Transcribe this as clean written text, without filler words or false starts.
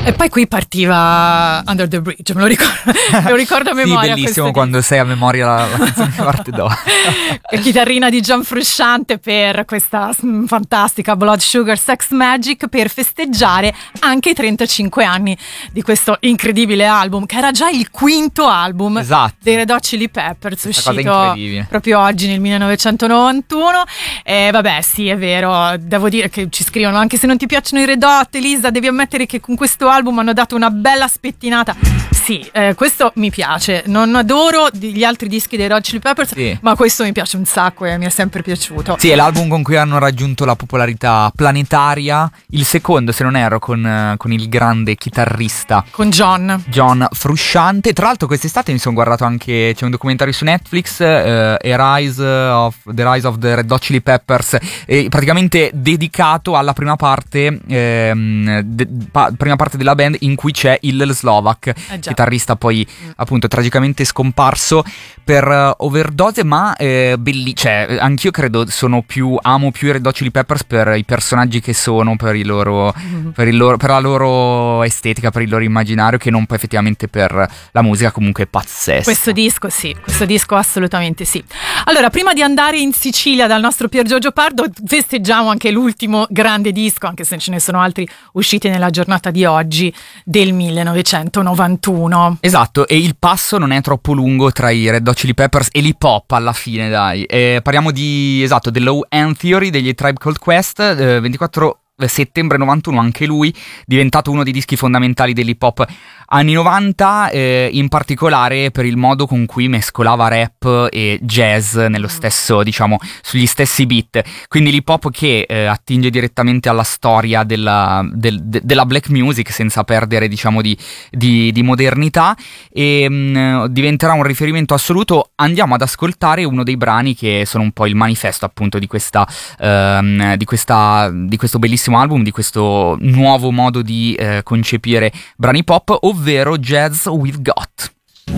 E poi qui partiva Under the Bridge, me lo ricordo a memoria. Sì, bellissimo quando sei a memoria la canzone di parte do. Chitarrina di John Frusciante per questa fantastica Blood Sugar Sex Magik, per festeggiare anche i 35 anni di questo incredibile album, che era già il quinto album, esatto, dei Red Hot Chili Peppers, questa uscito proprio oggi nel 1991. E vabbè, sì, è vero, devo dire che ci scrivono: anche se non ti piacciono i Red Hot, Elisa, devi ammettere che con questo album hanno dato una bella spettinata. Sì, questo mi piace. Non adoro gli altri dischi dei Red Hot Chili Peppers, sì, ma questo mi piace un sacco e mi è sempre piaciuto. Sì, è l'album con cui hanno raggiunto la popolarità planetaria. Il secondo, se non erro, con il grande chitarrista, con John Frusciante. Tra l'altro quest'estate mi sono guardato anche, c'è un documentario su Netflix, The Rise of the Red Hot Chili Peppers, praticamente dedicato alla prima parte della band, in cui c'è Hillel Slovak, chitarrista poi appunto tragicamente scomparso per overdose, ma cioè, anch'io credo amo più i Red Hot Chili Peppers per i personaggi che sono, per la loro estetica, per il loro immaginario, che non poi effettivamente per la musica comunque pazzesca. Questo disco assolutamente sì. Allora, prima di andare in Sicilia dal nostro Pier Giorgio Pardo, festeggiamo anche l'ultimo grande disco, anche se ce ne sono altri usciti nella giornata di oggi, del 1991. Esatto, e il passo non è troppo lungo tra i Red Hot Chili Peppers e l'hip hop alla fine, dai. Parliamo The Low End Theory degli Tribe Called Quest, 24 settembre 91, anche lui diventato uno dei dischi fondamentali dell'hip hop anni 90, in particolare per il modo con cui mescolava rap e jazz nello stesso, diciamo, sugli stessi beat. Quindi l'hip hop che attinge direttamente alla storia della black music senza perdere, diciamo, di modernità, e diventerà un riferimento assoluto. Andiamo ad ascoltare uno dei brani che sono un po' il manifesto appunto di questo bellissimo album, di questo nuovo modo di concepire brani pop, ovvero Jazz We've Got.